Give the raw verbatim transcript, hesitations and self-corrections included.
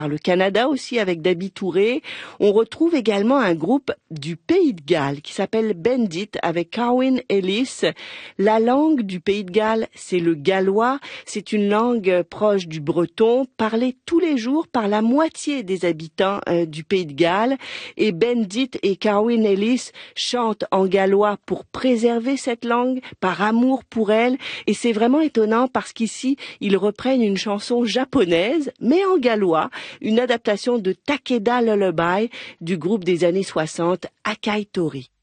le Canada aussi avec Dabi Touré. On retrouve également un groupe du Pays de Galles qui s'appelle Bendit avec Carwyn Ellis. La langue du Pays de Galles, c'est le gallois. C'est une langue proche du breton, parlée tous les jours par la moitié des habitants euh, du Pays de Galles. Et Bendit et Carwyn Ellis chantent en gallois pour préserver cette langue, par amour pour elle. Et c'est vraiment étonnant parce qu'ici, ils reprennent une chanson japonaise, mais en gallois, une adaptation de Takeda Lullaby du groupe des années soixante Akai Tori.